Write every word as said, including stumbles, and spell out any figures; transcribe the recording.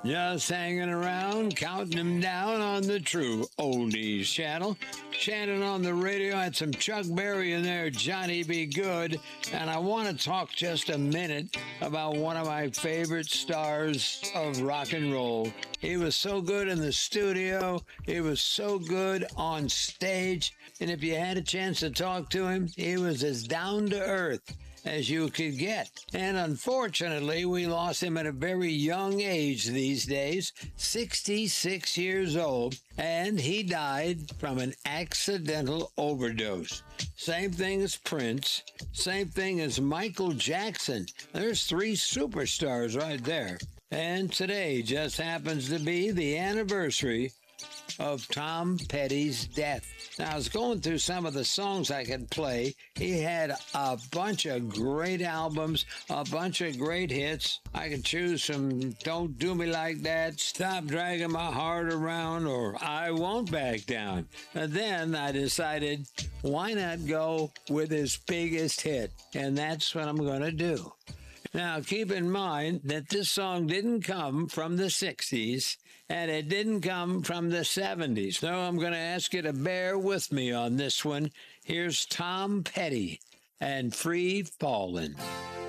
Just hanging around, counting them down on the true oldies channel. Shannon on the radio had some Chuck Berry in there, Johnny Be Good. And I want to talk just a minute about one of my favorite stars of rock and roll. He was so good in the studio. He was so good on stage. And if you had a chance to talk to him, he was as down to earth as you could get. And unfortunately, we lost him at a very young age these days, sixty-six years old, and he died from an accidental overdose. Same thing as Prince, same thing as Michael Jackson. There's three superstars right there. And today just happens to be the anniversary of Tom Petty's death. Now, I was going through some of the songs I could play. He had a bunch of great albums, a bunch of great hits. I could choose from Don't Do Me Like That, Stop Dragging My Heart Around, or I Won't Back Down. And then I decided, why not go with his biggest hit? And that's what I'm going to do. Now, keep in mind that this song didn't come from the sixties, and it didn't come from the seventies. So I'm going to ask you to bear with me on this one. Here's Tom Petty and Free Fallin'.